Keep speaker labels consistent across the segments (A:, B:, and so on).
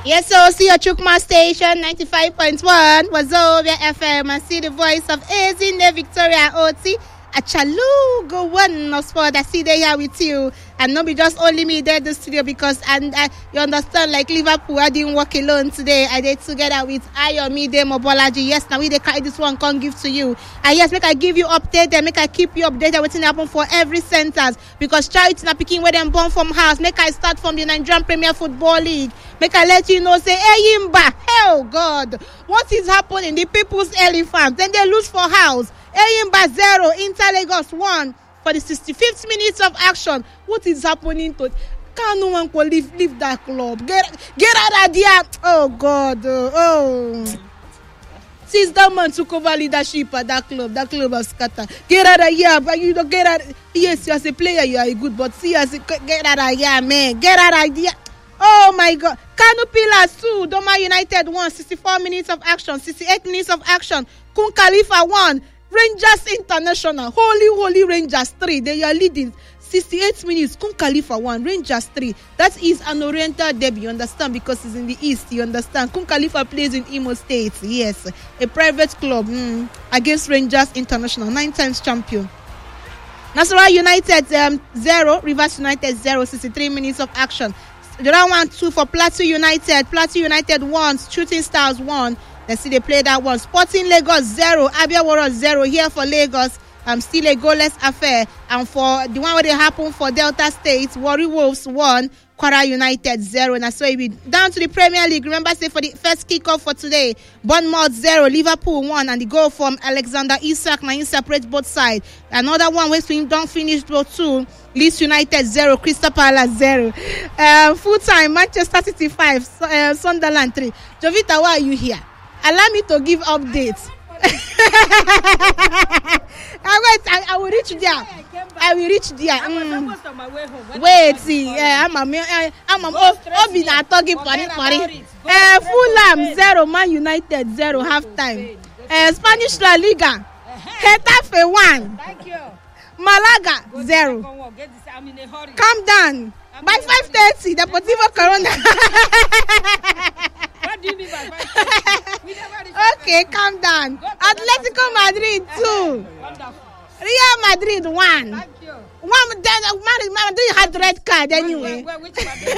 A: Yes, so see your Chukma station 95.1 Wazobia FM and see the voice of Ezine Victoria Oti. Achalu go one of sport. I see they here with you, and not be just only me there in the studio because you understand, like Liverpool, I didn't work alone today. I did together with Ayomide Mobolaji. Yes, now we they carry this one can't give to you. And yes, make I give you update and make I keep you updated what's happen for every centers because charity na picking where them born from house. Make I start from the Nigerian Premier Football League. Make I let you know say hey Imba, oh God, what is happening? The People's Elephants then they lose for house. Eyimba 0, Inter Lagos 1 for the 65th minutes of action. What is happening to? Can no one leave that club? Get out of there! Oh God! Oh. Since that man took over leadership at that club has scattered. Get out of here! But you don't get out. Yes, you as a player you are good, but see as a get out of here, man! Get out of here! Oh my God! Kano Pillars 2, Doma United 1, 64 minutes of action, 68 minutes of action. Kun Khalifa 1. Rangers International, Holy Rangers 3. They are leading 68 minutes. Kun Khalifa 1, Rangers 3. That is an Oriental derby, you understand, because it's in the east, you understand. Kun Khalifa plays in Imo State, yes. A private club against Rangers International, 9 times champion. Nasarawa United 0, Rivers United 0, 63 minutes of action. The round 1-2 for Plateau United. Plateau United 1, Shooting Stars 1. Let's see they play that one. Sporting Lagos 0, Abia Warriors 0 here for Lagos. Still a goalless affair. And for the one where they happen for Delta State, Warri Wolves 1, Kwara United 0. And so it be down to the Premier League. Remember, say for the first kickoff for today, Bournemouth 0, Liverpool 1, and the goal from Alexander Isak. Now he separates both sides. Another one where we don't finish both 2. Leeds United 0, Crystal Palace 0. Full time, Manchester City 5, Sunderland 3. Jovita, why are you here? Allow me to give updates. I will reach there. I will reach there.
B: I was almost on my way home.
A: Wait, see, I'm talking party. Fulham 0, Man United 0, half time. Spanish La Liga, Getafe 1.
B: Thank you.
A: Malaga 0.
B: I'm in a hurry.
A: Calm down. By 5:30, Deportivo Corona.
B: What do you mean by 5:30?
A: Okay, calm down. Atletico Madrid 2.
B: Wonderful.
A: Real Madrid 1.
B: Thank you.
A: Man, do you have red card anyway?
B: Which Madrid?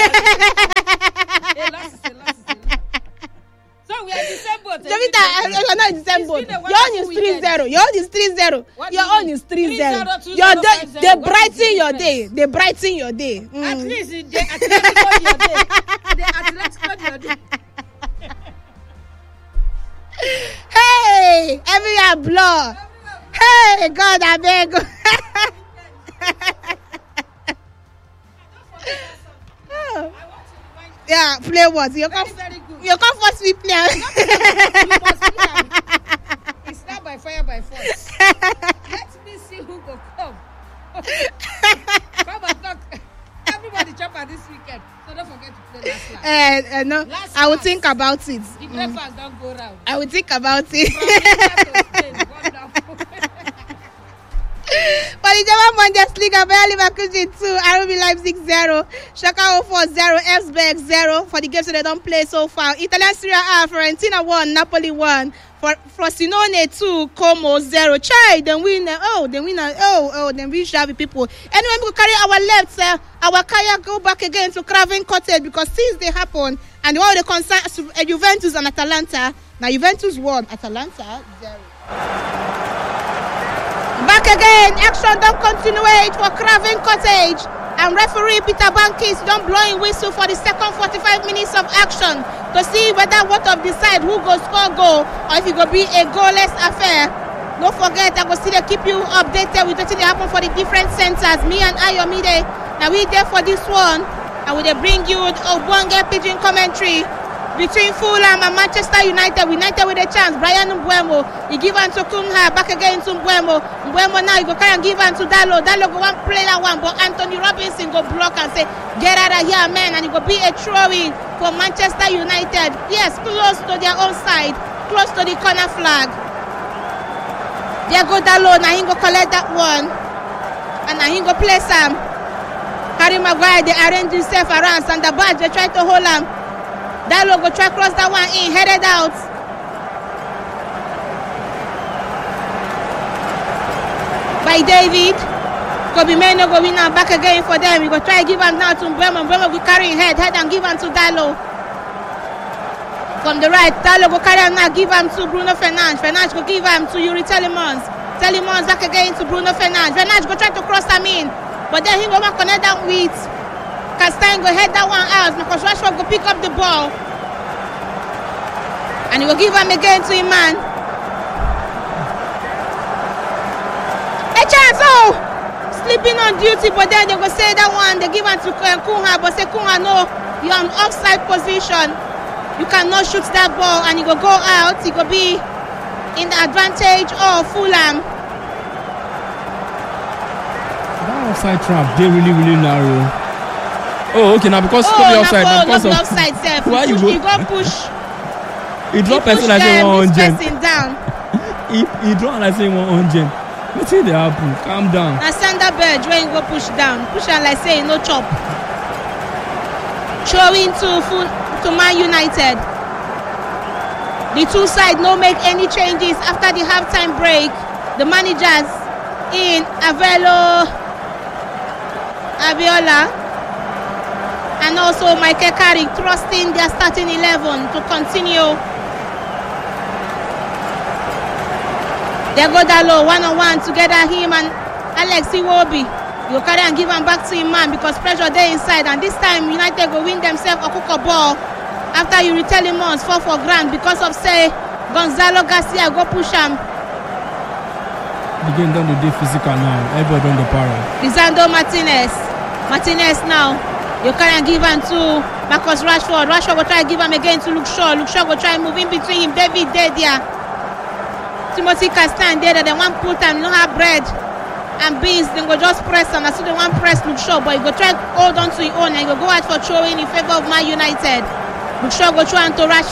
B: So we are in the same boat.
A: Jovita, you're not in the same boat. Your own is 3-0. Your own is 3-0. Your own is 3-0. They brighten your day. They brighten your day.
B: At least they Atletico your day.
A: Hey, everywhere blow. Hey, God, I beg. Yeah, play what? You come first we play.
B: It's not by fire, by force. Let me see who will come. Come and talk. Everybody chop at this weekend. So don't forget to play last.
A: No, I will think about it.
B: The breakfast don't go round.
A: I will think about it. For the German Bundesliga, Bayer Leverkusen 2, RB Leipzig 0, Schalke 04 0, Elfsberg 0 for the games that they don't play so far. Italian Serie A, Fiorentina 1, Napoli 1. For Frosinone 2, Como 0. Chai, then win. Then we shall be people. Anyway, we will carry our left, our kayak go back again to Craven Cottage because since they happen and the one they concern Juventus and Atalanta. Now Juventus 1, Atalanta 0. Back again, action don't continuate for Craven Cottage. And referee Peter Bankis don't blowing whistle for the second 45 minutes of action to see whether what of decide who go score goal or if it go be a goalless affair. Don't forget, I will still keep you updated with what happen for the different centers. Me and Ayomide, now we there for this one. And we bring you Obonge Pidgin commentary between Fulham and Manchester United. United with a chance. Brian Mbeumo, he give on to Kunha, back again to Mbeumo. Mbeumo now he go carry and give on to Dalo. Dalo go one play that one, but Anthony Robinson go block and say, get out of here, man. And it go be a throw-in for Manchester United. Yes, close to their own side, close to the corner flag. There go Dalo, now he go collect that one. And now he go play some. Harry Maguire, they arrange himself around, and the badge, they try to hold him. Dallo go try cross that one in, headed out. By David. Kobe Meno go win now, back again for them. We go try give him now to Mbeumo. Mbeumo go carry him head and give him to Dallo. From the right, Dallo go carry him now, give him to Bruno Fernandes. Fernandes go give him to Yuri Telemans. Telemans back again to Bruno Fernandes. Fernandes go try to cross him in, but then he go back connect that with Castagne, go head that one out. Marcus Rashford go pick up the ball. And he will give him again to Iman. A chance, oh! Sleeping on duty, but then they will say that one, they give him to Cunha, but say Cunha, no, you're on offside position. You cannot shoot that ball, and he will go out. He will be in the advantage of Fulham.
C: That offside trap, they really narrow. Oh, okay, now because Kobe offside.
A: Oh, not offside, self.
C: Why you go?
A: He go push.
C: He drop person like say 100.
A: Down.
C: He drop like say 100. What did they happen? Calm down.
A: Now Sander Berge when you go push down. Push am like say no chop. Throwing to Man United. The two sides no make any changes after the halftime break. The managers in Avelo, Abiola, and also Michael Carrick trusting their starting 11 to continue. They go Dallo one-on-one together, him and Alex Iwobi. You carry and give him back to him, man, because pressure there inside. And this time, United will win themselves a Okuko ball after you retell him once, fall for grand because of, say, Gonzalo Garcia go push him.
C: The game done the day physical now. Everybody on the power.
A: Lisandro Martinez. Martinez now. You carry and give him to Marcus Rashford. Rashford will try to give him again to Luke Shaw. Luke Shaw will try and move in between him. David there. Timothy Castagne there. They want put him, no have bread and beans, then go just press and as soon as they want press Luke Shaw, but he go try hold on to his own and he go out for throwing in favor of Man United. Luke Shaw go throw and to Rashford.